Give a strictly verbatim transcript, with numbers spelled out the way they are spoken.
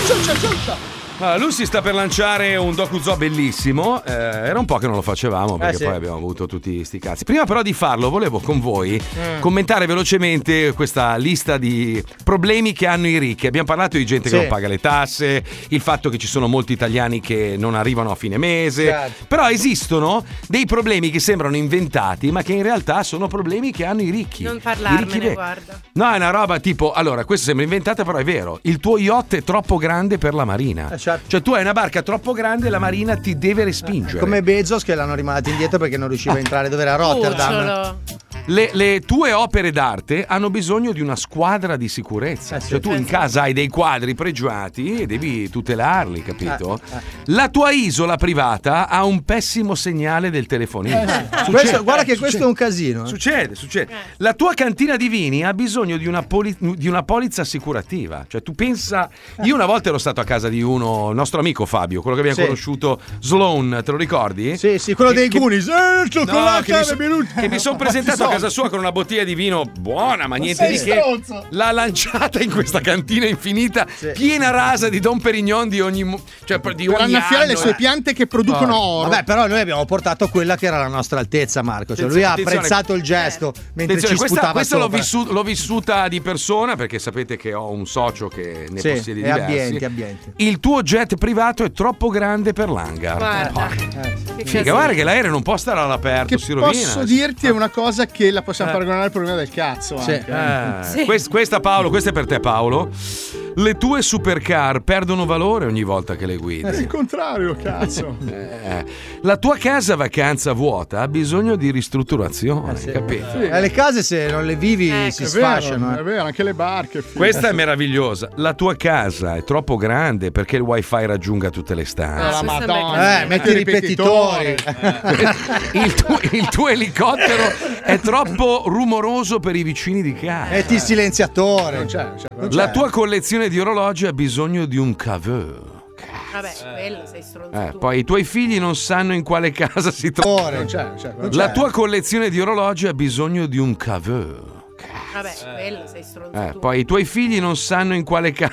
ciuccia, ciuccia. Allora, lui si sta per lanciare un dokuzoo bellissimo, eh, era un po' che non lo facevamo perché eh sì. poi abbiamo avuto tutti sti cazzi. Prima però di farlo volevo con voi mm. commentare velocemente questa lista di problemi che hanno i ricchi. Abbiamo parlato di gente sì. che non paga le tasse, il fatto che ci sono molti italiani che non arrivano a fine mese, certo. però esistono dei problemi che sembrano inventati ma che in realtà sono problemi che hanno i ricchi. Non I parlarmene, ricchi guarda. No, è una roba tipo, allora, questo sembra inventata però è vero, il tuo yacht è troppo grande per la marina. Eh, certo. Cioè tu hai una barca troppo grande e la marina ti deve respingere. Come Bezos che l'hanno rimandati indietro perché non riusciva a entrare dove era Rotterdam. Cucciolo. Le, le tue opere d'arte hanno bisogno di una squadra di sicurezza. Eh sì. Cioè tu in casa hai dei quadri pregiati e devi tutelarli, capito? Eh, eh. La tua isola privata ha un pessimo segnale del telefonino. Eh, Succede, questo, guarda che succede. questo è un casino. Eh. Succede, succede. La tua cantina di vini ha bisogno di una, poli- di una polizza assicurativa. Cioè tu pensa... Io una volta ero stato a casa di uno, il nostro amico Fabio, quello che abbiamo Sì. conosciuto, Sloan, te lo ricordi? Sì, sì, quello Che- dei che- Goonies. Eh, il cioccolato, No, che mi, so- benvenuti. che mi sono presentato a casa sua con una bottiglia di vino buona, ma niente di che. L'ha lanciata in questa cantina infinita, Sì. piena rasa di Don Perignon di ogni, mo- cioè di Per ogni annaffiare anno. le sue piante che producono Oh. oro. Vabbè, però noi abbiamo portato quella che era la nostra altezza, Marco. Cioè, lui ha Attenzione, apprezzato il gesto mentre Attenzione, ci questa, sputava questa l'ho, sopra. vissu- l'ho vissuta di persona perché sapete che ho un socio che ne Sì, possiede è diversi. ambiente, ambiente. Il tuo jet privato è troppo grande per l'hangar. Guarda. Eh, sì. Che Figa, casino. guarda che l'aereo non può stare all'aperto, Che si rovina. posso dirti è una cosa che la possiamo Eh. paragonare al problema del cazzo. Sì. Anche. Eh, Sì. quest- questa Paolo, questa è per te Paolo. Le tue supercar perdono valore ogni volta che le guidi. È il contrario, cazzo. Eh, la tua casa vacanza vuota ha bisogno di ristrutturazione, Eh, sì. capito? Sì. Eh, le case se non le vivi Ecco. si È sfasciano. vero, eh. è vero, anche le barche. figa. Questa è meravigliosa. La tua casa è troppo grande perché il wifi raggiunga tutte le Eh, stanze. la Questo Madonna. Eh, metti i ripetitori. Il tuo, il tuo elicottero è troppo rumoroso per i vicini di casa. Metti il silenziatore. Non c'è, non c'è. Non La c'è. tua collezione di orologi ha bisogno di un caveur. Vabbè, quello sei stronzo Eh, tu. poi i tuoi figli non sanno in quale casa si trova. Non c'è, non c'è. Non La c'è. tua collezione di orologi ha bisogno di un caveur. Vabbè, quello sei stronzo Eh, tu. poi i tuoi figli non sanno in quale casa